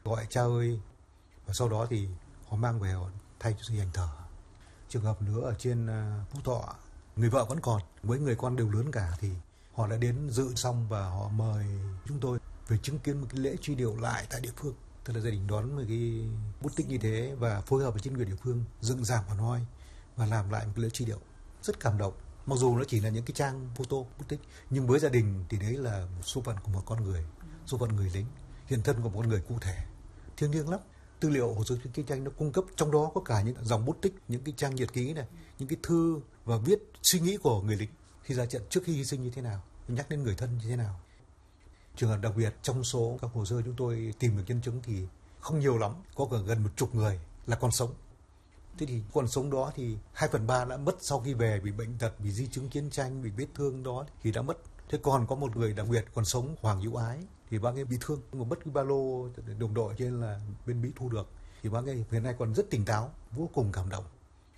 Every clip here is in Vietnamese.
gọi cha ơi, và sau đó thì họ mang về họ thay cho hình ảnh thờ. Trường hợp nữa ở trên Phú Thọ, người vợ vẫn còn, với người con đều lớn cả, thì họ đã đến dự xong và họ mời chúng tôi về chứng kiến một cái lễ truy điệu lại tại địa phương. Tức là gia đình đón một cái bút tích như thế và phối hợp với chính quyền địa phương dựng rạp Hà Nội và làm lại một cái lễ truy điệu rất cảm động. Mặc dù nó chỉ là những cái trang photo bút tích, nhưng với gia đình thì đấy là một số phận của một con người, số phận người lính, hiện thân của một con người cụ thể, thiêng liêng lắm. Tư liệu hồ sơ chiến tranh nó cung cấp, trong đó có cả những dòng bút tích, những cái trang nhật ký này, những cái thư và viết suy nghĩ của người lính khi ra trận, trước khi hy sinh như thế nào, nhắc đến người thân như thế nào. Trường hợp đặc biệt trong số các hồ sơ chúng tôi tìm được nhân chứng thì không nhiều lắm, có gần 10 người là còn sống. Thế thì còn sống đó thì 2/3 đã mất sau khi về vì bệnh tật, vì di chứng chiến tranh, vì vết thương đó thì đã mất. Thế còn có một người đặc biệt còn sống, Hoàng Hữu Ái, thì bác ấy bị thương, mà mất cái ba lô đồng đội trên là bên Mỹ thu được. Thì bác ấy hiện nay còn rất tỉnh táo, vô cùng cảm động.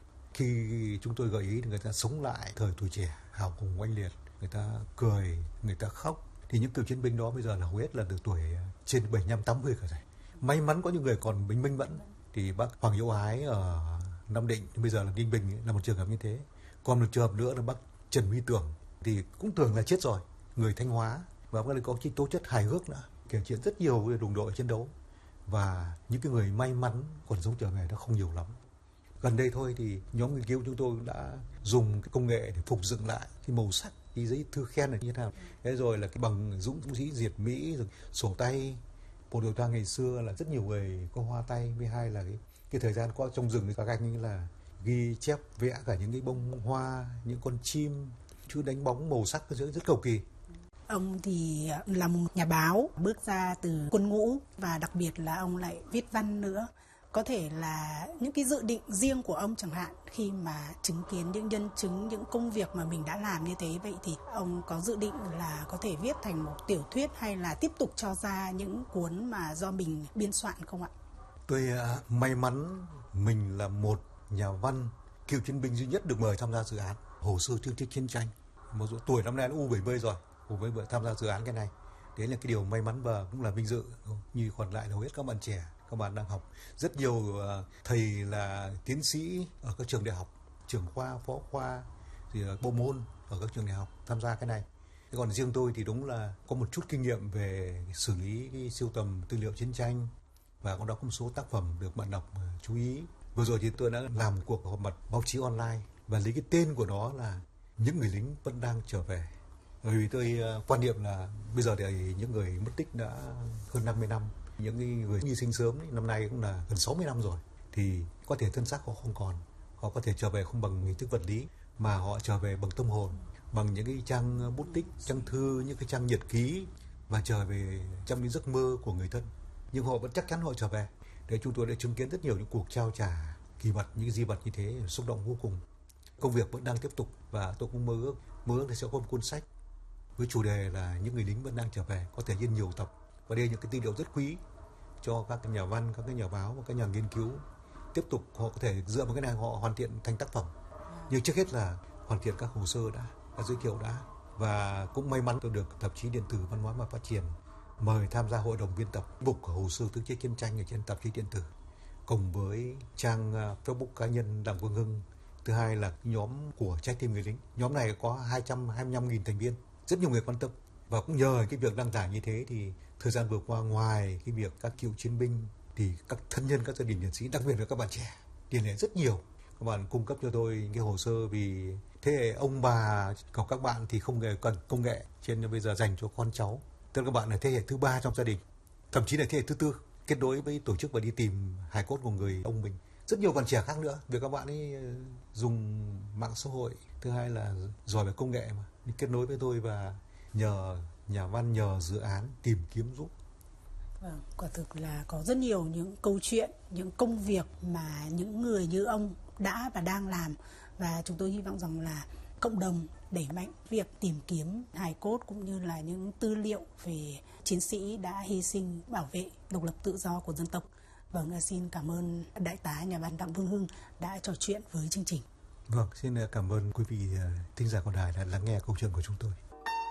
Khi chúng tôi gợi ý thì người ta sống lại thời tuổi trẻ, hào hùng oanh liệt, người ta cười, người ta khóc. Thì những cựu chiến binh đó bây giờ là hầu hết là từ tuổi trên 75-80 cả rồi. May mắn có những người còn minh mẫn. Thì bác Hoàng Hữu Ái ở Nam Định, bây giờ là Ninh Bình, là một trường hợp như thế. Còn một trường hợp nữa là bác Trần Huy Tưởng, thì cũng tưởng là chết rồi, người Thanh Hóa, và bác ấy có cái tố chất hài hước nữa, kể chuyện rất nhiều về đồng đội chiến đấu. Và những cái người may mắn còn sống trở về nó không nhiều lắm. Gần đây thôi thì nhóm nghiên cứu chúng tôi đã dùng cái công nghệ để phục dựng lại cái màu sắc, cái giấy thư khen này như thế nào. Thế rồi là cái bằng dũng sĩ diệt Mỹ, rồi sổ tay, bộ đội ta ngày xưa là rất nhiều người có hoa tay. Với hai là cái thời gian có trong rừng các anh ấy là ghi chép vẽ cả những cái bông hoa, những con chim, chữ đánh bóng màu sắc rất cầu kỳ. Ông thì là một nhà báo bước ra từ quân ngũ, và đặc biệt là ông lại viết văn nữa. Có thể là những cái dự định riêng của ông chẳng hạn, khi mà chứng kiến những nhân chứng, những công việc mà mình đã làm như thế, vậy thì ông có dự định là có thể viết thành một tiểu thuyết hay là tiếp tục cho ra những cuốn mà do mình biên soạn không ạ? Tôi may mắn mình là một nhà văn cựu chiến binh duy nhất được mời tham gia dự án hồ sơ chương trình chiến tranh. Một tuổi năm nay đã U70 rồi, cùng với tham gia dự án cái này. Đấy là cái điều may mắn và cũng là vinh dự, như còn lại hầu hết các bạn trẻ, các bạn đang học. Rất nhiều thầy là tiến sĩ ở các trường đại học, trưởng khoa, phó khoa, thì bộ môn ở các trường đại học tham gia cái này. Thế còn riêng tôi thì đúng là có một chút kinh nghiệm về xử lý cái sưu tầm tư liệu chiến tranh, và cũng đã có một số tác phẩm được bạn đọc chú ý. Vừa rồi thì tôi đã làm một cuộc họp mặt báo chí online và lấy cái tên của nó là Những người lính vẫn đang trở về. Bởi vì tôi quan niệm là bây giờ thì những người mất tích đã hơn 50 năm, những người hy sinh sớm năm nay cũng là gần 60 năm rồi, thì có thể thân xác họ không còn, họ có thể trở về không bằng hình thức vật lý, mà họ trở về bằng tâm hồn, bằng những cái trang bút tích, trang thư, những cái trang nhật ký, và trở về trong những giấc mơ của người thân. Nhưng họ vẫn chắc chắn họ trở về. Để chúng tôi đã chứng kiến rất nhiều những cuộc trao trả kỳ vật, những di vật như thế, xúc động vô cùng. Công việc vẫn đang tiếp tục, và tôi cũng mơ ước thì sẽ có một cuốn sách với chủ đề là Những người lính vẫn đang trở về, có thể in nhiều tập. Và đây là những cái tư liệu rất quý cho các nhà văn, các nhà báo và các nhà nghiên cứu. Tiếp tục họ có thể dựa vào cái này họ hoàn thiện thành tác phẩm. Nhưng trước hết là hoàn thiện các hồ sơ đã giới thiệu đã. Và cũng may mắn tôi được tạp chí điện tử Văn hóa và Phát triển mời tham gia hội đồng biên tập mục hồ sơ tư chiến tranh ở trên tạp chí điện tử, cùng với trang Facebook cá nhân Đặng Vương Hưng. Thứ hai là nhóm của Trái tim người lính. Nhóm này có 225.000 thành viên, rất nhiều người quan tâm. Và cũng nhờ cái việc đăng tải như thế thì thời gian vừa qua, ngoài cái việc các cựu chiến binh thì các thân nhân, các gia đình liệt sĩ, đặc biệt là các bạn trẻ liên hệ rất nhiều. Các bạn cung cấp cho tôi cái hồ sơ, vì thế hệ ông bà của các bạn thì không cần công nghệ, cho nên bây giờ dành cho con cháu. Tức là các bạn là thế hệ thứ 3 trong gia đình, thậm chí là thế hệ thứ 4, kết nối với tổ chức và đi tìm hài cốt của người ông mình. Rất nhiều bạn trẻ khác nữa, vì các bạn ấy dùng mạng xã hội, thứ hai là giỏi về công nghệ mà, đi kết nối với tôi và nhờ nhà văn, nhờ dự án tìm kiếm giúp. Vâng, quả thực là có rất nhiều những câu chuyện, những công việc mà những người như ông đã và đang làm, và chúng tôi hy vọng rằng là cộng đồng đẩy mạnh việc tìm kiếm hài cốt cũng như là những tư liệu về chiến sĩ đã hy sinh bảo vệ độc lập tự do của dân tộc. Vâng, xin cảm ơn đại tá nhà văn Đặng Vương Hưng đã trò chuyện với chương trình. Vâng, xin cảm ơn quý vị thính giả của đài đã lắng nghe câu chuyện của chúng tôi.